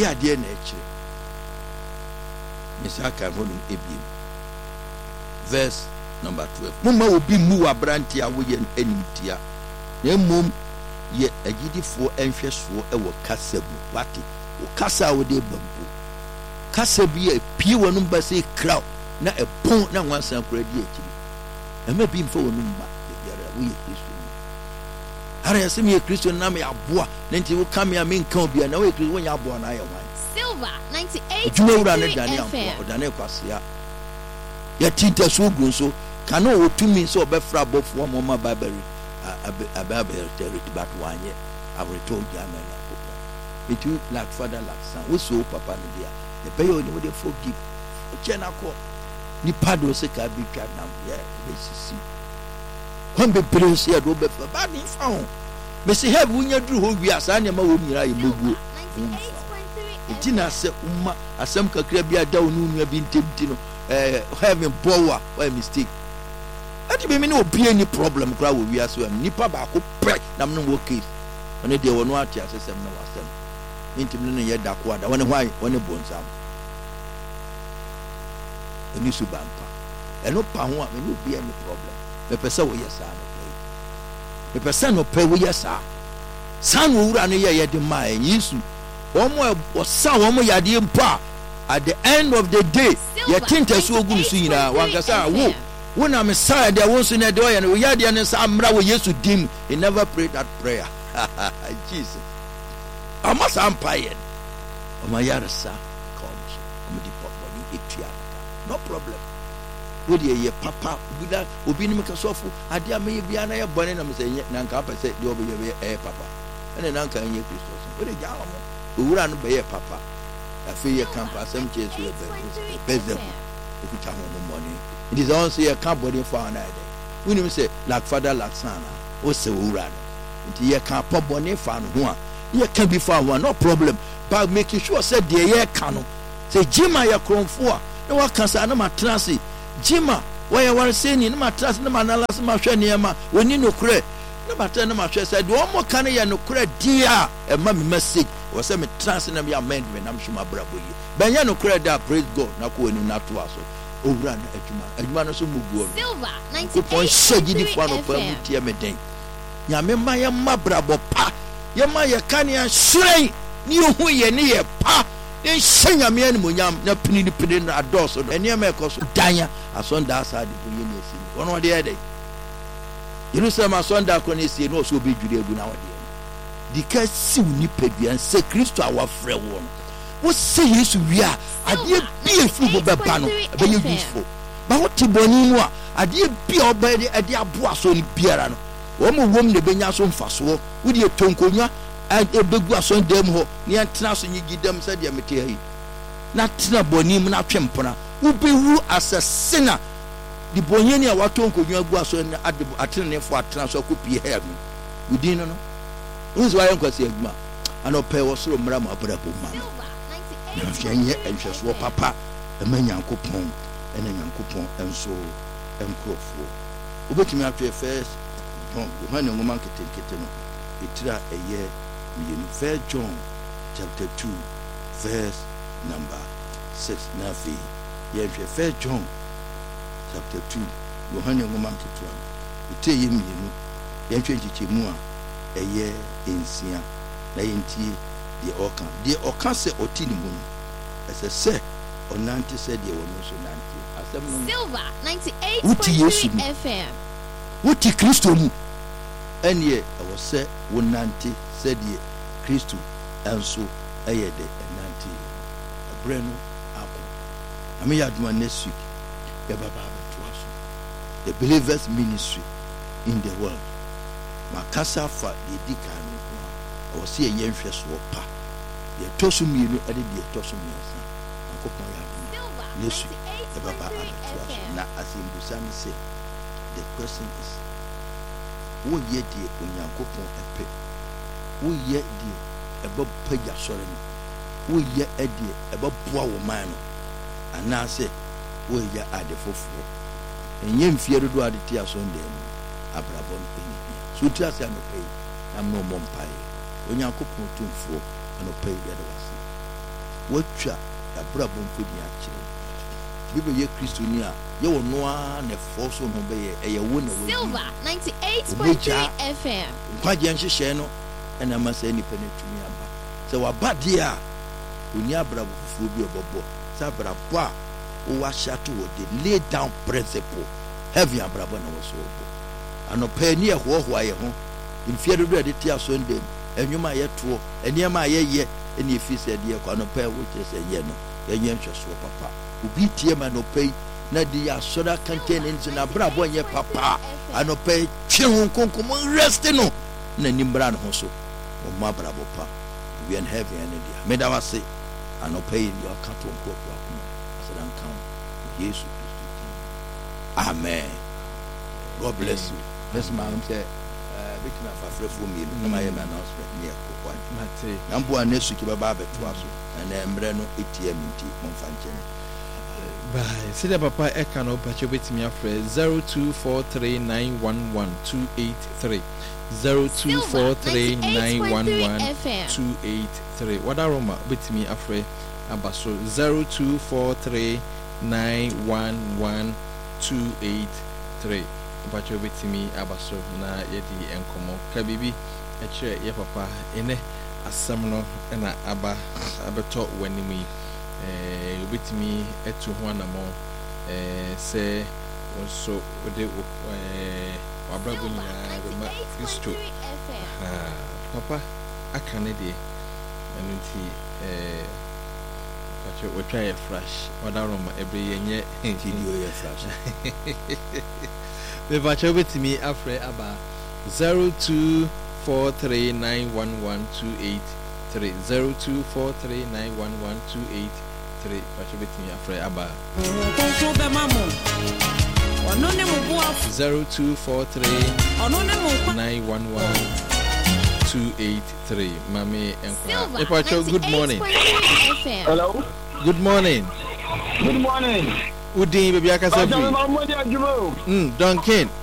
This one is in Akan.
ya de na eche misaka honum ebiem verse number 12 mumma obi mu abranti awoye enimtia na mmom ye agidifo enhweso ewo kasabu wate o kasa wo de bambu kasa bi e pie wonum ba se kraw na ebon na wansan kura di akiri ema bi mfa wonum ba biara wo ye Kristo ara yasem ye Kristo na me aboa na nti wo kam ya me nkan bia na wo ye Kristo wo nya aboa na aye wan Silver 98.3 FM odane kwasia ya tinta so gun so kana o tumi so obefra bofo mo ma babari ababe territory but wanye abreto jama na ko it you like father like son we so papa no dia the pay you dey forgive chena ko ni pado se ka bi twa na ya be sisi kon be prince ya do be fa ba ni fa ho me se have wunya duru ho wi asa ne ma wo nyira ye moguo itina se umma asem kakra bi ada onu nua bi ntemti no have bowa why mistake ati be me no obi any problem kra wo wi asa am nipa ba ko pre na me no wo case one dey wono ati asesem na wasem intim no ye da ko ada one hwan one bonsam eni su bampa eno pa ho a me no obi any problem me pese wo yesa no play me pese no pe wo yesa san wo wura no ye de ma enyisu omo osa omo yade mpa at the end of the day ye tinta so ogunu su nyina wankasa wo na me sa de wo so na de oye no yade ne sa amra wo Yesu dim. He never prayed that prayer. Jesus amasa empire amayarsa comes omdi poponi etua no problem wo de ye papa obi obi ni mekasofo ade ameye bia na ye bone na me se na nka pese de obi ye papa ene na nka nye Kristo wo de jawo mo owura no be ye papa afi ye camp asem chesu ye bezem okuta ho money it is also ye camp body for an ide we nim say like father like son o se owura no nti ye camp body for an ho a ye can be for one no problem but making sure say the ye can no say jima ye kronfo a na wa kansa na matrase jima wa ye war say ni na matrase na manalase ma hwe ne ma oni no kure na matrase na ma hwe say de o mo kan ye no kure dia e ma me message was say me trans na me amendment na mshuma brabo yi benya no kure da praise God na ko enu na to aso owura na adwuma no so muguo Silver 98.3 FM tie me den nyame ma ye ma brabo pa ye ma ye kan ya hweren ni ohu ye ne ye pa en hyanya me ani monyam na pini na adoso eni e ma ekoso danya asonda asa de buye ne esi wono de ye de Jerusalem asonda ko ne esi no so be dwure egu na wode dika siw ni pedua se Kristo awafrɛ wo no wo se Yesu wi a ade bi efu bo beba no be ye useful ba wo ti boni mu a ade bi oba de ade aboa so ni biara no wo mo wom ne benya so mfaso wo de tonkonwa ebegu aso dem ho ne antena so nyigi dem se de mete ayi na tena boni mu na twempona wo be wu asasina di bonyeni a watonkonwa gu aso ne ade atena ne fo atena so akopie ha mi udin no who's why nkwasi aguma anope wo soro mra ma brabo ma na hwenye enhweso papa emanyankopon ene nyankopon enso enkrofo obetumi atwe first John Yohane ngoma nkete no etira eye mienu First John chapter 2 verse number 6 na fi ye hwe First John chapter 2 Yohane ngoma nkete no ete ye mienu ye hwe nchichemu a eye ensia na yentie de oka se otini mu ese se onante se de wono so nante asem no Silver 98.3 FM wuti Kristo mu enie ewo se wonante se de Kristo enso eye de nante abre no ako ame yaduma next week be baba to aso the believers ministry in the world makasa fa de dikano o se ye nhweso pa ye tosu mienu ade de tosu miensa akopon ya do nesu e baba atuaso na asimbusa me say the question is wo ye de onyankopon epe wo ye de ebo pagya sore no wo ye ade ebo boa wo man no ana se wo ye ade foforo enye mfie dodo ade ti aso ndem abrabon eni so ti ase anopai na no mompai onyankopon tumfo anopai ya de wase watwa abrabɔ mfoni akyerɛ bibe ye Kristo ni a ye wo noa na force no be ye eye wo na wo Silver 98.3 FM nkwaje nhyehyɛ no ɛna ma sɛ nipa na tumi aba sɛ waba de a oni abrabɔ fufuo bi obɔbɔ sɛ abrabɔ a wo wahyɛ to wo de lay down principle heavy abrabɔ na wo so wo anɔpɛ ni ɛhoɔhoa yɛ ho mfie dodo de tia so ndem enwuma yɛ to eniema yɛ yɛ eni efi sɛ de kɔ anɔpɛ wo kyerɛ sɛ yɛ no yɛnyɛ nhwɛso papa obi tie ma anɔpɛ na de asɔra kanten nso na brabɔ nyɛ papa anɔpɛ twe ho konkom rest no na nimbra no ho so mo abrabɔ pa we in heaven and dia me da wase anɔpɛ yi yo ka to nko ko akoma asadan kan Jesus Christ. Amen. God bless you. This man say bit na fa frefo mi no ma yɛ ma announcement ne ko mate nambo anesu ki baba beto aso na emre no etie minti momfa nkyene. Bye. See the papa eka no pacho betimi afre 0243911283 0243911283 wada roma betimi afre abaso 0243911283 pacho betimi abaso na yedi enkomo ka bibi ekire ye papa ene asam no na aba abeto wanimi obetimi etu ho anamo se wonso ode wabrabo nyina rema Kristo papa akane de enunti pacho otwa ye fresh oda roma ebe yenye video ye fresh me pacho obetimi afre aba 0243911283 0243911283 pacho betimi afre aba 0243911283 mami enkwa pacho good morning. Hello, good morning. Good morning. Udin baby akasa free. Duncan